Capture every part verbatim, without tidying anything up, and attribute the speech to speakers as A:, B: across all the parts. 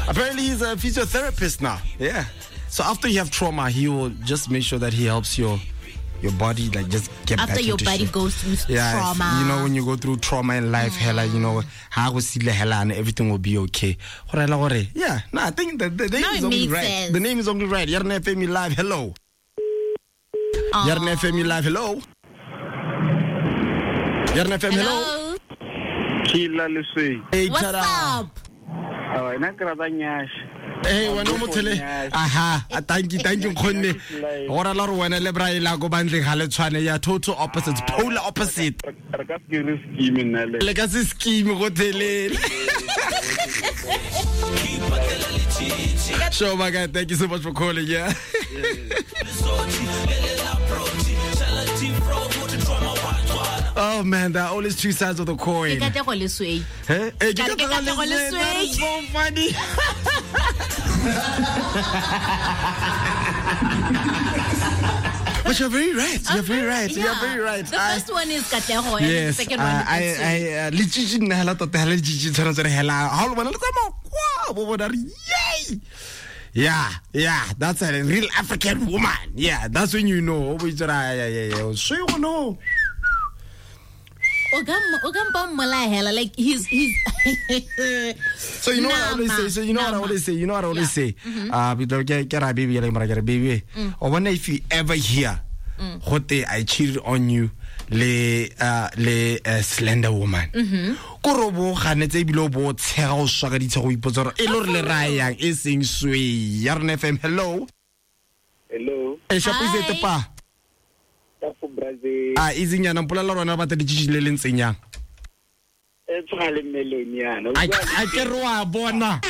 A: Apparently, he's a physiotherapist now. Yeah. So after you have trauma, he will just make sure that he helps your your body like just get
B: after
A: back
B: your
A: into
B: body
A: shape.
B: goes through
A: yeah,
B: trauma.
A: You know, when you go through trauma in life, mm. hella, you know, how we see the hella and everything will be okay. Yeah, no, I think the, the name
B: no,
A: is only right.
B: Sense.
A: The name is only right. Yarn F M Live, hello. Yarn F M Live, hello. Yarn F M, hello. Hey,
B: what's up?
A: Hey, when I'm telling aha, thank you, thank you, Connie. What a lot of when I lebra ilago bandling haletwane, ya total opposites, polar opposite. Legacy scheme, hotel. Sure, my guy, thank you so much for calling, yeah. Oh man, there are always two sides of the coin. Hey, hey, that's so funny. But you're very right. You're very right.
B: Yeah.
A: You're very right.
B: The I, first one is Kateho, and
A: yes,
B: the second
A: uh,
B: one is
A: I, I, Lichiji Nala to tell Lichiji to hella. How one wow, yay! Yeah, yeah, that's a real African woman. Yeah, that's when you know. Yeah, yeah, yeah. So you know.
B: Like he's he's
A: so you know what I always say so you know what I always say you know what I always say uh get a baby like baby or when if you ever hear what I cheated on you le uh le slender woman go robo ganetse bilo bo tshega o swa ka ditshego ipotsa e lo re le rayang e seng swe Yarn F M hello
C: hello
A: e shapizete pa ah izinyana mpolela rona ba tedi jijile le ntsenyang
C: e tsale meleni yana
A: a ke roa bona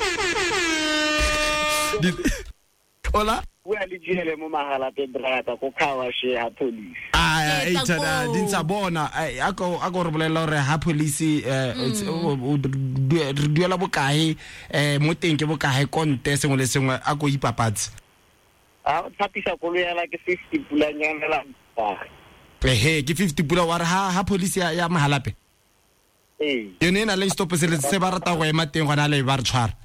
A: hola
C: we ali jele mo mahala te drata ko khawa she ha police
A: ah e tsana dintsa bona a go a go re bolela re ha police eh duela bokae eh mo teng ke bokae konte sengwe le sengwe a go ipapatsa
C: ah tapisa ko le la ke fifty pulanyana la
A: eh ke fifty pula wa ha ha police ya ya mahalape
C: eh
A: yone na le stop se le se ba rata go ema teng gona le ba re tshwara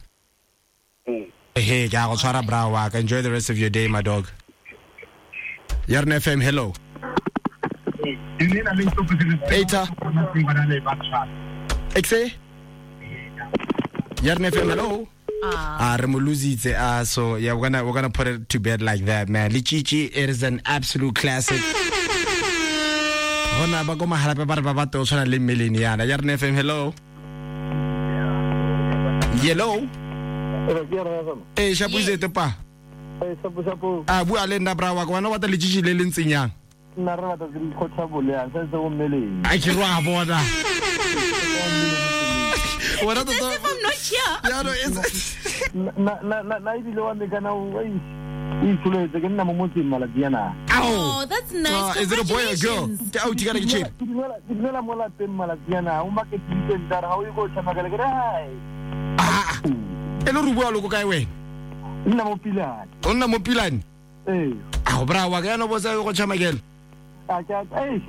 A: eh ga go tshwara brawa. Enjoy the rest of your day my dog. Yarn F M hello yone na le stop se le Eta Exe Yarn F M hello Ah, Remoluzitse. Ah, so yeah, we're gonna we're gonna put it to bed like that, man. Lichichi, it is an absolute classic. Hona ba go mahala pe ba re ba ba to tshwana le millennial. Yarn F M hello. Hello. Eh, shapu zete pa.
C: Eh, shapu shapu.
A: Ah, bua le nda brawa go wana wa ta lichichi le le ntsenyang.
C: Nna re batla ke khothabole ya se se go meleng.
A: Ai ke roa bona. What
B: are the if I'm not here?
A: Yeah, no, it's
C: na na na na idile wa mekana o ai ituletse ke nna mo motseng maladiana.
B: Oh, that's nice.
A: Uh, is it a boy or a girl? Oh, you gotta get checked.
C: Dinela mo la tem maladiana o make tinte ndara ha o go tshama ka le ke hai.
A: Ah. Elo ru bua lo go kae we?
C: Nna mo pilane.
A: O nna mo pilane?
C: Eh.
A: Ah, bra wa ga no bo sa go tshama gele.
C: Ah, I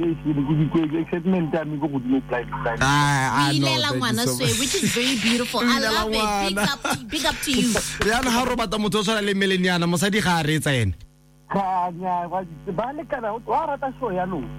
A: know,
B: so which is very beautiful. I love it. Big up, big up to you.
A: Ya na ha ro bata motho tshwana le millennial mosadi ga re etsa ene.
C: Ga nya wa ba le kana wa rata show ya lo.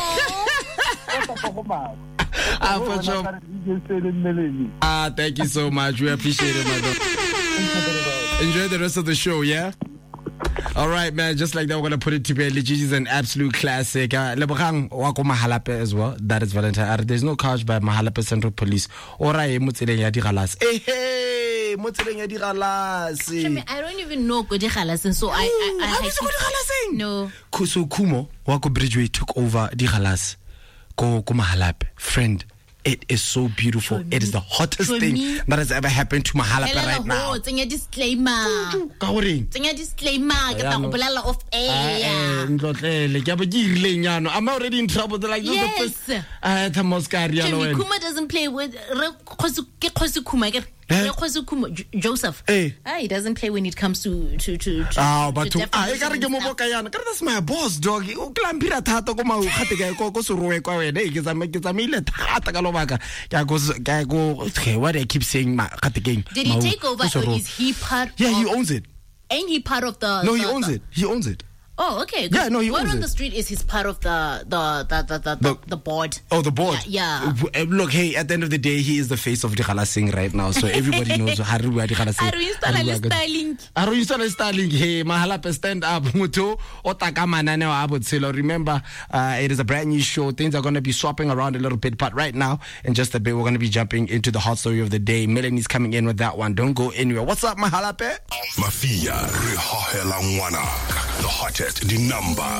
A: Ah, for sure. Ah, thank you so much. We appreciate it, my dog. Enjoy the rest of the show, yeah? All right, man. Just like that, we're gonna put it to bed. Lichichi is an absolute classic. Lebogang wako Mahalape as well. That is Valentine. There's no couch by Mahalape Central Police. Ora e motseleng ya digalas. Hey, hey, motseleng ya digalas.
B: I don't even know go digalas, so I I
A: I I
B: No.
A: So Kumo wako Bridgeway took over digalas. Go go Mahalape, friend. It is so beautiful. For it is the hottest thing me, that has ever happened to Mahalape right now.
B: Tsenya disclaimer.
A: Ka gore?
B: Tsenya disclaimer ke ta go bolela off air.
A: Eh, ndlotlele ke ba ke irileng yana. I'm already in trouble like this
B: yes.
A: the first. Ah, Thomas Kariano.
B: Kuma doesn't play with re khosi ke khosi Kuma ke Joseph.
A: Hey.
B: Ah, he doesn't play when it comes to to to. to
A: ah, but
B: to
A: ah, ekare ke mo boka yana. Kare that's my boss, dog. O klampira thata go ma o khate ka go go suruwe kwa wena. Ke tsama ke tsamile thata ka lobaka. Ke go ke go okay, what I keep saying ma khate keng.
B: Did he take over or is he part?
A: Yeah,
B: of,
A: he owns it.
B: Ain't he part of the?
A: No,
B: the,
A: he owns
B: the,
A: it. He owns it.
B: Oh, okay.
A: Yeah, no, he
B: Word
A: owns
B: on
A: it.
B: the street is he's part of the the the the the, the, the board.
A: Oh, the board.
B: Yeah. yeah.
A: Look, hey, at the end of the day, he is the face of Dikhala Singh right now, so everybody knows Haru Dikhala Singh.
B: Haru installa le styling.
A: Haru installa styling. Hey, Mahalape stand up. Muto otaka manane wa abotshelo. Remember, uh, it is a brand new show. Things are going to be swapping around a little bit, but right now, in just a bit, we're going to be jumping into the hot story of the day. Melanie's coming in with that one. Don't go anywhere. What's up, Mahalape?
D: Mafia, Rihahela Ngwana. The hottest, the number